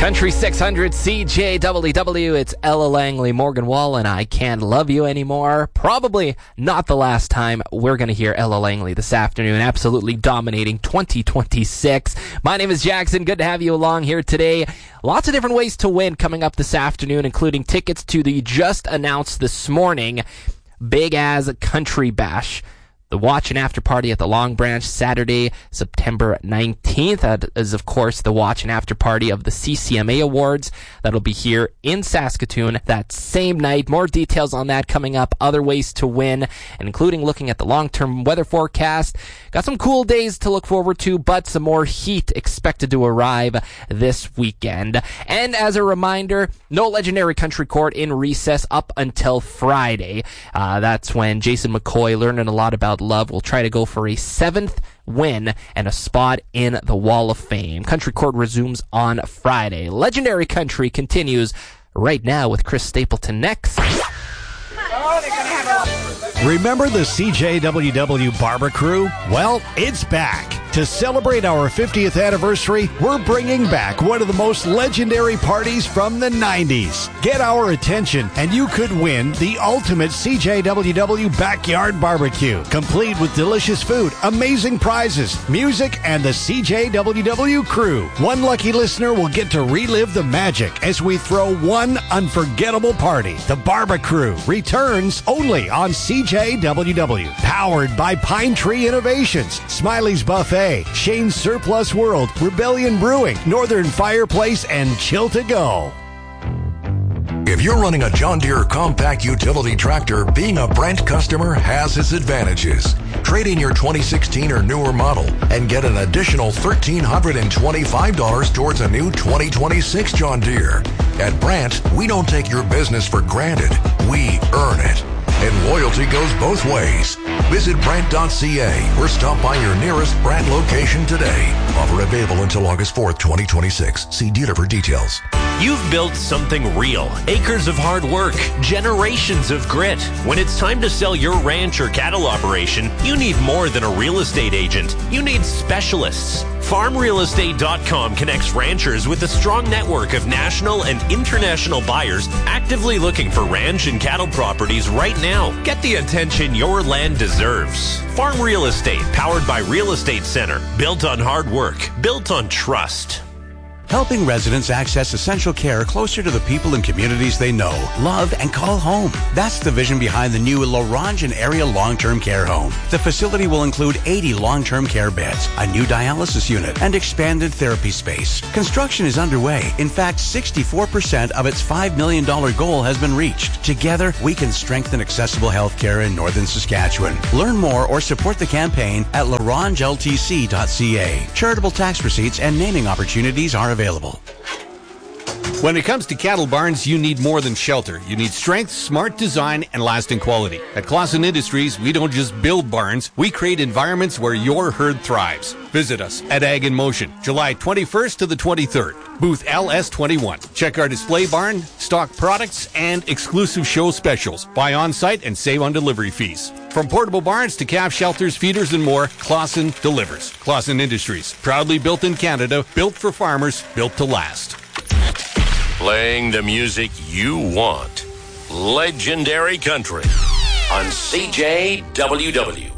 Country 600 CJWW, it's Ella Langley, Morgan Wall, and I Can't Love You Anymore. Probably not the last time we're going to hear Ella Langley this afternoon, absolutely dominating 2026. My name is Jackson, good to have you along here today. Lots of different ways to win coming up this afternoon, including tickets to the just announced this morning Big As Country Bash. The watch and after party at the Long Branch, Saturday, September 19th. That is, of course, the watch and after party of the CCMA Awards. That'll be here in Saskatoon that same night. More details on that coming up. Other ways to win, including looking at the long-term weather forecast. Got some cool days to look forward to, but some more heat expected to arrive this weekend. And as a reminder, no Legendary Country Court in recess up until Friday. That's when Jason McCoy, learning a lot about love, will try to go for a 7th win and a spot in the Wall of Fame. Country Court resumes on Friday. Legendary Country continues right now with Chris Stapleton next. Remember the CJWW Barber Crew? Well, it's back. To celebrate our 50th anniversary, we're bringing back one of the most legendary parties from the 90s. Get our attention, and you could win the ultimate CJWW Backyard Barbecue, complete with delicious food, amazing prizes, music, and the CJWW Crew. One lucky listener will get to relive the magic as we throw one unforgettable party. The Barber Crew returns only on CJWW. Powered by Pine Tree Innovations, Smiley's Buffet, Shane's Surplus World, Rebellion Brewing, Northern Fireplace, and Chill to Go. If you're running a John Deere compact utility tractor, being a Brent customer has its advantages. Trade in your 2016 or newer model and get an additional $1,325 towards a new 2026 John Deere. At Brent, we don't take your business for granted. We earn it. And loyalty goes both ways. Visit Brent.ca or stop by your nearest Brent location today. Offer available until August 4th, 2026. See dealer for details. You've built something real. Acres of hard work, generations of grit. When it's time to sell your ranch or cattle operation, you need more than a real estate agent. You need specialists. FarmRealEstate.com connects ranchers with a strong network of national and international buyers actively looking for ranch and cattle properties right now. Get the attention your land deserves. Farm Real Estate, powered by Real Estate Center. Built on hard work. Built on trust. Helping residents access essential care closer to the people and communities they know, love, and call home. That's the vision behind the new Laurentian Area Long-Term Care Home. The facility will include 80 long-term care beds, a new dialysis unit, and expanded therapy space. Construction is underway. In fact, 64% of its $5 million goal has been reached. Together, we can strengthen accessible health care in northern Saskatchewan. Learn more or support the campaign at larangeltc.ca. Charitable tax receipts and naming opportunities are available. When it comes to cattle barns, you need more than shelter. You need strength, smart design, and lasting quality. At Clausen Industries, we don't just build barns, we create environments where your herd thrives. Visit us at Ag in Motion, July 21st to the 23rd, booth LS21. Check our display barn, stock products, and exclusive show specials. Buy on-site and save on delivery fees. From portable barns to calf shelters, feeders, and more, Clausen delivers. Clausen Industries, proudly built in Canada, built for farmers, built to last. Playing the music you want. Legendary Country on CJWW.